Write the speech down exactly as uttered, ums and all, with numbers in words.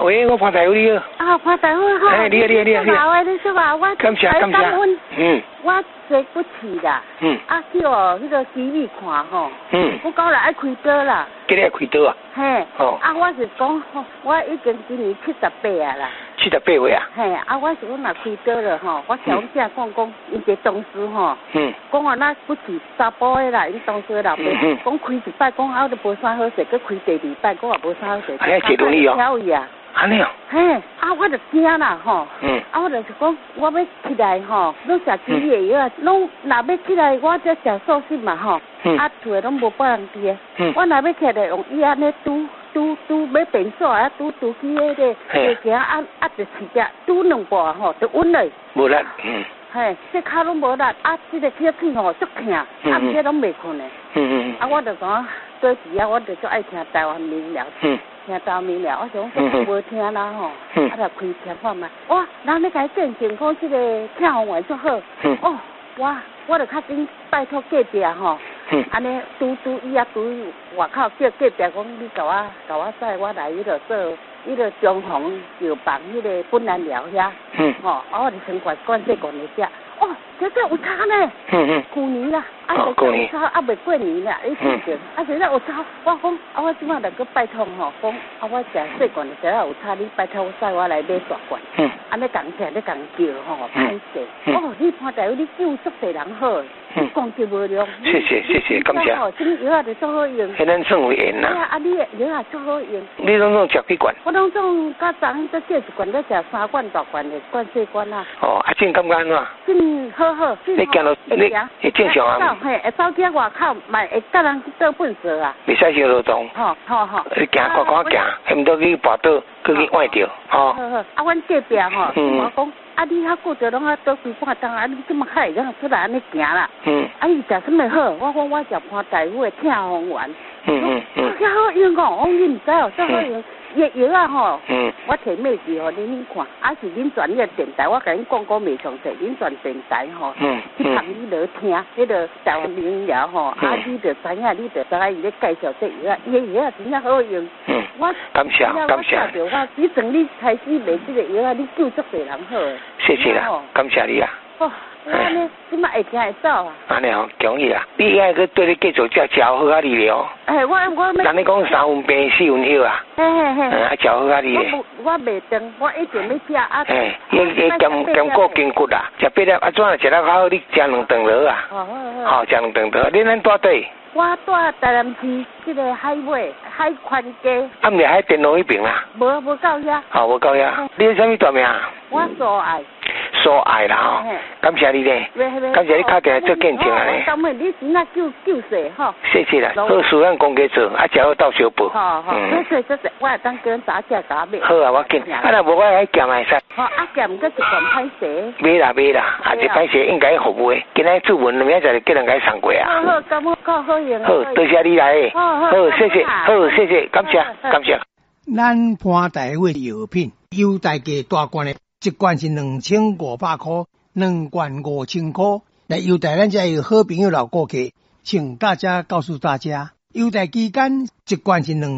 喂，我潘大夫你好。 啊，潘大夫好。 哎，你好，你好，你好，你好。 你说话，我感谢感谢。嗯。 我坐不起啦。嗯。啊，去哦，那个机理看吼。嗯。我讲了爱开刀啦。 今日爱开刀啊？ 嘿。哦。啊，我是讲，我已经今年七十八啊啦。 七十八岁啊？ 嘿，啊，我是讲若开刀了吼，我小姐讲讲，伊个同事吼。嗯。讲话那不是查甫的啦，因同事老爸讲开一摆，讲啊都无啥好势，佮开第二摆，讲也无啥好势。 哎呀，坐轮椅哦。 跳伊啊。 安尼哦。嘿， 啊，我就惊啦吼。嗯。啊，我就是讲，我要起来吼，拢食几个药啊，拢若要起来，我才食素食嘛吼。嗯。啊，厝诶拢无别人伫诶。嗯。我若要起来，用伊安尼拄拄拄要变数啊，拄拄起迄个个行啊啊，就直接拄两步吼，就稳嘞。 无力。嗯。 嘿，这骹拢无力，啊，这个脚腿吼足疼，啊，毋这拢袂困诶。嗯嗯。啊，我就讲，过时啊，我就足爱听台湾民谣。嗯。听台湾民谣，我想讲无听啦吼，啊，就开听看觅。哇，人咧甲伊见证讲这个听红员足好。嗯。哦，我我就较紧拜托隔壁吼。嗯。安尼拄拄伊啊拄外口叫隔壁讲，你甲我甲我载我来迄个做。迄个中红药房，迄个本来疗遐，嗯，吼、哦，啊，我就先管管这管一下，哦，这个有差呢，嗯嗯，去年啦，啊，这个有差，啊，未过年啦，你听着，啊，这个有差，我讲，啊，我即马来个拜托吼，讲，啊，我食细罐的，这个有差，你拜托我载我来买大罐，嗯，安尼讲起来，你讲叫吼，歹势，哦，你潘大夫，你救足侪人好。嗯，讲就无量。 谢谢谢谢，感谢。 哦，这药啊就足好用。 迄咱算有缘啦。 啊，你药啊足好用。 你拢总食几罐？ 我拢总甲昨再借一罐，再食三罐大罐的，罐细罐啊。 哦，啊，正感觉安怎？ 正好好。 你行到你你正常啊？ 嘿，会走去外口，嘛会甲人做粪扫啊。 袂使小劳动。 好好好。 你行看看行，还毋到去跋倒，去去歪着。 好好好，啊，阮隔壁吼，我讲。啊！你遐顾着拢啊倒规半钟啊！你即马较会当出来安尼行啦。嗯。啊！伊食什么好？我讲我食潘大夫的听红丸。嗯嗯嗯。遐好用哦！我你毋知哦，遮好用。伊个药啊吼。嗯。我摕妹子互恁恁看，啊是恁专业电台，我甲恁讲讲袂详细，恁专电台吼。嗯。去旁你落听，迄个台湾民谣吼，啊你着知影，你着知影伊咧介绍这药啊，伊个药啊真正好用。嗯。我感谢感谢。 我你从你开始卖这个药啊，你救足侪人好。 谢谢啦，感谢你啊。 哦，安尼即马会听会走啊。 安尼吼，恭喜啦！你应该去对你继续食食好啊你了。 哎，我我。 人你讲三分病四分休啊。嘿嘿嘿。啊，食好啊你咧。 我袂长，我一直要食啊。 哎，伊伊兼兼顾筋骨啦，食八粒啊，怎啊食得好？你食两顿落啊。哦好好。好，食两顿落。你咱住底？ 我住台南市这个海尾海宽街。 啊，毋是海电路迄边啦。 无无到遐。 好，无到遐。你是啥物大名？ 我所爱。 所爱啦吼，感谢你咧，感谢你打电话做见证啊咧。 感恩你真啊救救世吼。 谢谢啦，好事咱公家做，啊，食好到小报。 好好，谢谢谢谢，我会当跟早食甲买。 好啊，我见，啊若无我来咸来使。 好，啊咸佫一罐歹势。 买啦买啦，啊一歹势应该服务的，今日注文明仔就叫人家送过啊。 好好，感恩够好用。 好，多谢你来。好好，好谢谢，好谢谢，感谢感谢。 咱潘大夫药品优待价大罐的。一罐是两千五百块，两罐五千块。来优待咱这有好朋友老顾客，请大家告诉大家，优待期间一罐是两。